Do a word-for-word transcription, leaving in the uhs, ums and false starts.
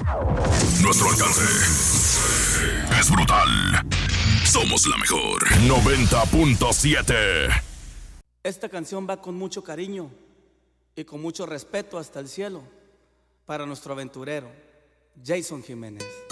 Nuestro alcance es brutal. Somos la mejor. noventa punto siete. Esta canción va con mucho cariño y con mucho respeto hasta el cielo para nuestro aventurero, Jason Jiménez.